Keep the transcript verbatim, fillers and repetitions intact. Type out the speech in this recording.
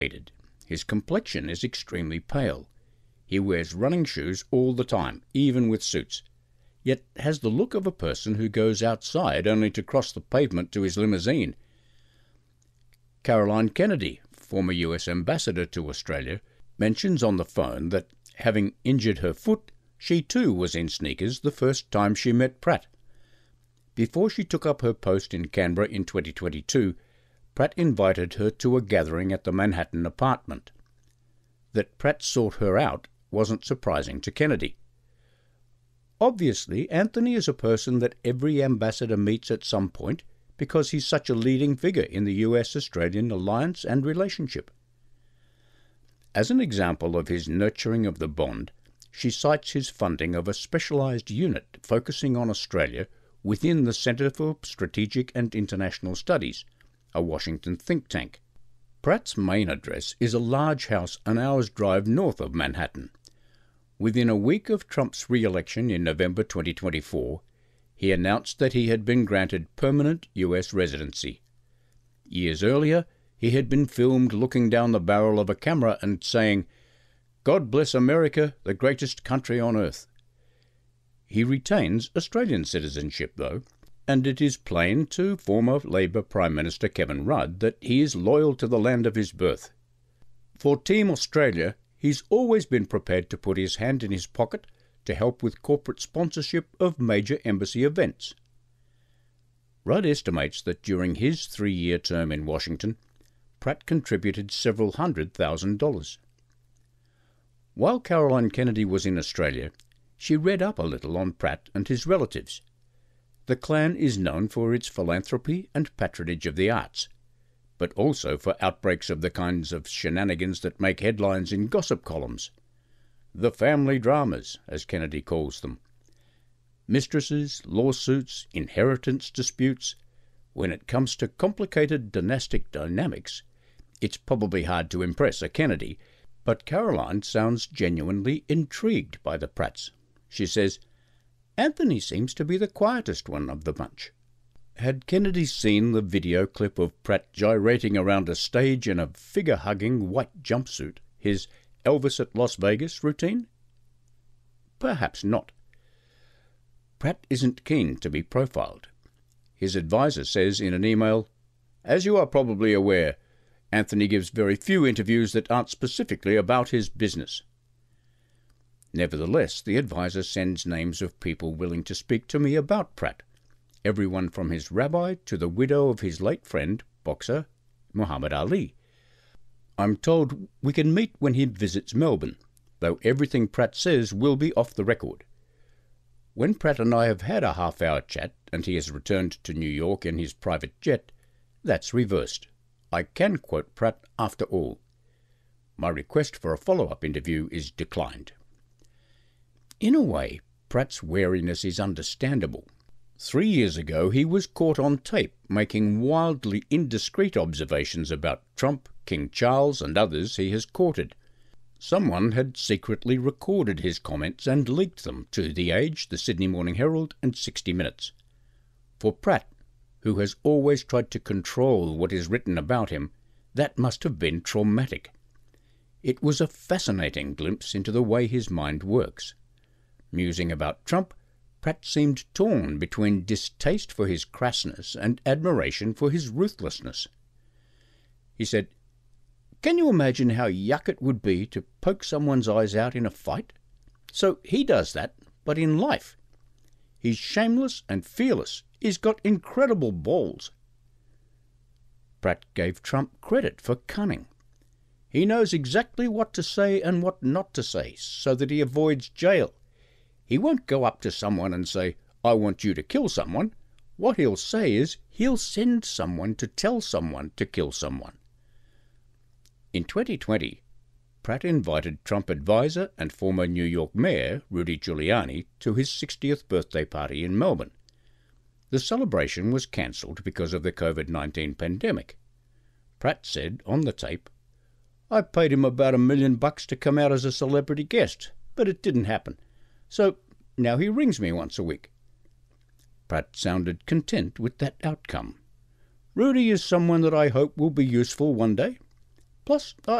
His complexion is extremely pale. He wears running shoes all the time, even with suits, yet has the look of a person who goes outside only to cross the pavement to his limousine. Caroline Kennedy, former U S ambassador to Australia, mentions on the phone that, having injured her foot, she too was in sneakers the first time she met Pratt. Before she took up her post in Canberra in twenty twenty-two, Pratt invited her to a gathering at the Manhattan apartment. That Pratt sought her out wasn't surprising to Kennedy. Obviously, Anthony is a person that every ambassador meets at some point because he's such a leading figure in the U S Australian alliance and relationship. As an example of his nurturing of the bond, she cites his funding of a specialised unit focusing on Australia within the Centre for Strategic and International Studies, a Washington think tank. Pratt's main address is a large house an hour's drive north of Manhattan. Within a week of Trump's re-election in November twenty twenty-four, he announced that he had been granted permanent U S residency. Years earlier, he had been filmed looking down the barrel of a camera and saying, "God bless America, the greatest country on earth." He retains Australian citizenship, though, and it is plain to former Labor Prime Minister Kevin Rudd that he is loyal to the land of his birth. For Team Australia, he's always been prepared to put his hand in his pocket to help with corporate sponsorship of major embassy events. Rudd estimates that during his three-year term in Washington, Pratt contributed several hundred thousand dollars. While Caroline Kennedy was in Australia, she read up a little on Pratt and his relatives. The clan is known for its philanthropy and patronage of the arts, but also for outbreaks of the kinds of shenanigans that make headlines in gossip columns. The family dramas, as Kennedy calls them. Mistresses, lawsuits, inheritance disputes. When it comes to complicated dynastic dynamics, it's probably hard to impress a Kennedy, but Caroline sounds genuinely intrigued by the Pratts. She says, "Anthony seems to be the quietest one of the bunch." Had Kennedy seen the video clip of Pratt gyrating around a stage in a figure-hugging white jumpsuit, his Elvis at Las Vegas routine? Perhaps not. Pratt isn't keen to be profiled. His advisor says in an email, "As you are probably aware, Anthony gives very few interviews that aren't specifically about his business." Nevertheless, the advisor sends names of people willing to speak to me about Pratt, everyone from his rabbi to the widow of his late friend, boxer Muhammad Ali. I'm told we can meet when he visits Melbourne, though everything Pratt says will be off the record. When Pratt and I have had a half-hour chat and he has returned to New York in his private jet, that's reversed. I can quote Pratt after all. My request for a follow-up interview is declined. In a way, Pratt's wariness is understandable. Three years ago he was caught on tape making wildly indiscreet observations about Trump, King Charles and others he has courted. Someone had secretly recorded his comments and leaked them to The Age, the Sydney Morning Herald and sixty minutes. For Pratt, who has always tried to control what is written about him, that must have been traumatic. It was a fascinating glimpse into the way his mind works. Musing about Trump, Pratt seemed torn between distaste for his crassness and admiration for his ruthlessness. He said, "Can you imagine how yuck it would be to poke someone's eyes out in a fight? So he does that, but in life. He's shameless and fearless. He's got incredible balls." Pratt gave Trump credit for cunning. He knows exactly what to say and what not to say, so that he avoids jail. He won't go up to someone and say, "I want you to kill someone." What he'll say is, he'll send someone to tell someone to kill someone. In twenty twenty, Pratt invited Trump advisor and former New York Mayor Rudy Giuliani to his sixtieth birthday party in Melbourne. The celebration was cancelled because of the COVID nineteen pandemic. Pratt said on the tape, "I paid him about a million bucks to come out as a celebrity guest, but it didn't happen. So now he rings me once a week." Pratt sounded content with that outcome. "Rudy is someone that I hope will be useful one day. Plus,